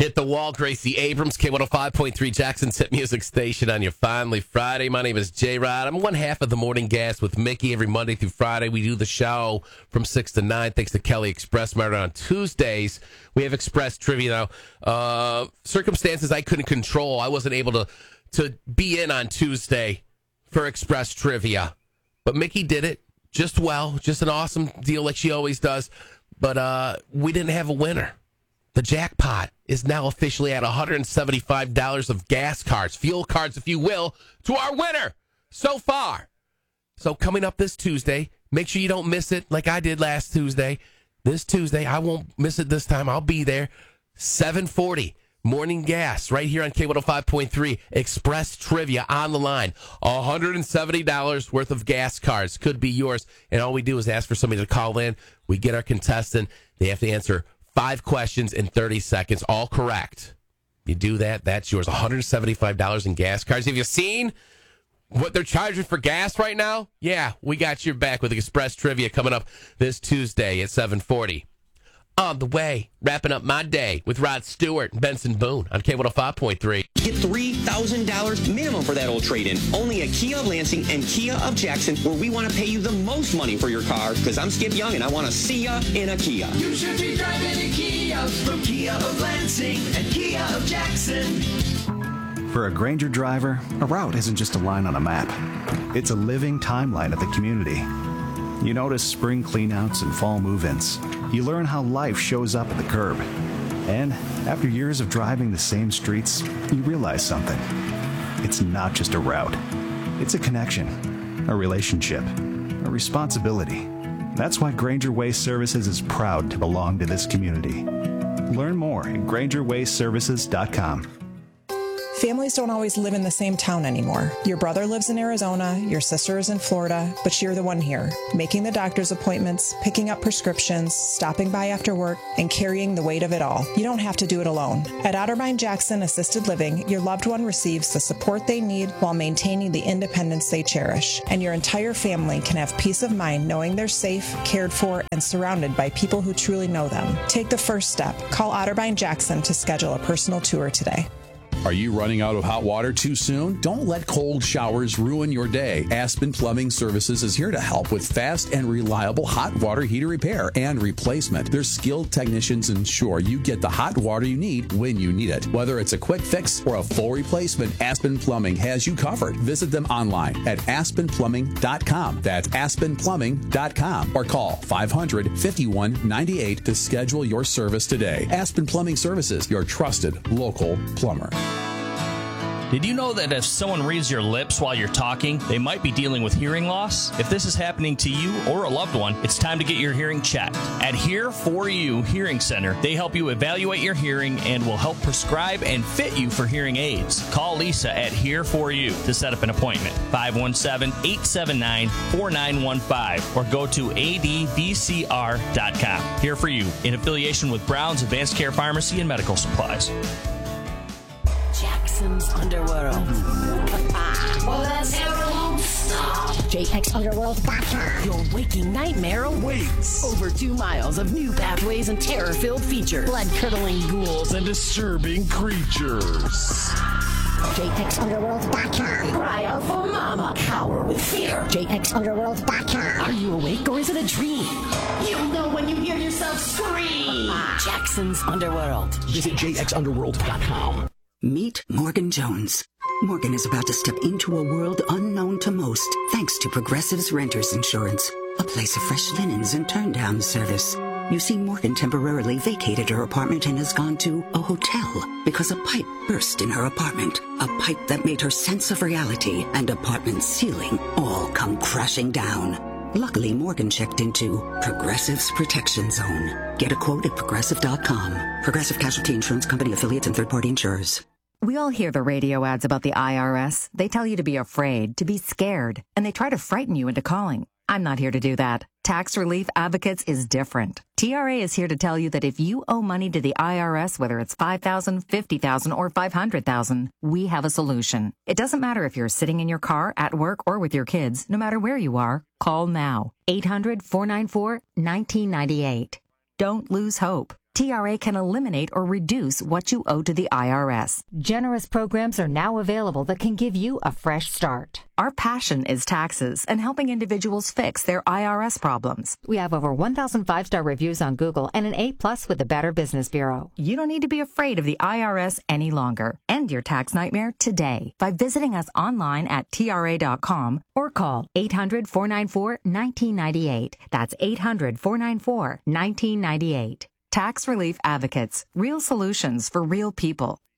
Hit the wall, Gracie Abrams, K105.3 Jackson's hit music station on your finally Friday. My name is J-Rod. I'm one half of the Morning Gas with Mickey every Monday through Friday. We do the show from 6 to 9, thanks to Kelly Express Mart. On Tuesdays, we have Express Trivia now. Circumstances I couldn't control. I wasn't able to be in on Tuesday for Express Trivia. But Mickey did it just well, just an awesome deal like she always does. But we didn't have a winner. The jackpot is now officially at $175 of gas cards, fuel cards, if you will, to our winner so far. So coming up this Tuesday, make sure you don't miss it like I did last Tuesday. This Tuesday, I won't miss it this time. I'll be there. 7:40, Morning Gas, right here on K105.3. Express Trivia on the line. $170 worth of gas cards could be yours. And all we do is ask for somebody to call in. We get our contestant. They have to answer 5 questions in 30 seconds, all correct. You do that, that's yours. $175 in gas cards. Have you seen what they're charging for gas right now? Yeah, we got your back with Express Trivia coming up this Tuesday at 7:40. On the way, wrapping up my day with Rod Stewart and Benson Boone on K105.3. Get $3,000 minimum for that old trade-in. Only at Kia of Lansing and Kia of Jackson, where we want to pay you the most money for your car, because I'm Skip Young and I want to see ya in a Kia. You should be driving a Kia from Kia of Lansing and Kia of Jackson. For a Granger driver, a route isn't just a line on a map. It's a living timeline of the community. You notice spring cleanouts and fall move-ins. You learn how life shows up at the curb. And after years of driving the same streets, you realize something. It's not just a route. It's a connection, a relationship, a responsibility. That's why Granger Waste Services is proud to belong to this community. Learn more at GrangerWasteServices.com. Families don't always live in the same town anymore. Your brother lives in Arizona, your sister is in Florida, but you're the one here, making the doctor's appointments, picking up prescriptions, stopping by after work, and carrying the weight of it all. You don't have to do it alone. At Otterbein Jackson Assisted Living, your loved one receives the support they need while maintaining the independence they cherish. And your entire family can have peace of mind knowing they're safe, cared for, and surrounded by people who truly know them. Take the first step. Call Otterbein Jackson to schedule a personal tour today. Are you running out of hot water too soon? Don't let cold showers ruin your day. Aspen Plumbing Services is here to help with fast and reliable hot water heater repair and replacement. Their skilled technicians ensure you get the hot water you need when you need it. Whether it's a quick fix or a full replacement, Aspen Plumbing has you covered. Visit them online at aspenplumbing.com. That's aspenplumbing.com or call 500-5198 to schedule your service today. Aspen Plumbing Services, your trusted local plumber. Did you know that if someone reads your lips while you're talking, they might be dealing with hearing loss? If this is happening to you or a loved one, it's time to get your hearing checked. At Here For You Hearing Center, they help you evaluate your hearing and will help prescribe and fit you for hearing aids. Call Lisa at Here For You to set up an appointment. 517-879-4915 or go to advcr.com. Here For You, in affiliation with Brown's Advanced Care Pharmacy and Medical Supplies. Jackson's Underworld. Well, that's never won't stop. JXUnderworld.com. Your waking nightmare awaits. Over 2 miles of new pathways and terror-filled features. Blood-curdling ghouls and disturbing creatures. JXUnderworld.com. Cry out for mama. Cower with fear. JXUnderworld.com. Are you awake or is it a dream? You'll know when you hear yourself scream. Jackson's Underworld. Visit JXUnderworld.com. Meet Morgan Jones. Morgan is about to step into a world unknown to most, thanks to Progressive's Renters Insurance, a place of fresh linens and turn-down service. You see, Morgan temporarily vacated her apartment and has gone to a hotel because a pipe burst in her apartment, a pipe that made her sense of reality and apartment ceiling all come crashing down. Luckily, Morgan checked into Progressive's Protection Zone. Get a quote at Progressive.com. Progressive Casualty Insurance Company, affiliates, and third-party insurers. We all hear the radio ads about the IRS. They tell you to be afraid, to be scared, and they try to frighten you into calling. I'm not here to do that. Tax Relief Advocates is different. TRA is here to tell you that if you owe money to the IRS, whether it's $5,000, $50,000, or $500,000, we have a solution. It doesn't matter if you're sitting in your car, at work, or with your kids. No matter where you are, call now. 800-494-1998. Don't lose hope. TRA can eliminate or reduce what you owe to the IRS. Generous programs are now available that can give you a fresh start. Our passion is taxes and helping individuals fix their IRS problems. We have over 1,000 5-star reviews on Google and an A+ with the Better Business Bureau. You don't need to be afraid of the IRS any longer. End your tax nightmare today by visiting us online at TRA.com or call 800-494-1998. That's 800-494-1998. Tax Relief Advocates. Real solutions for real people.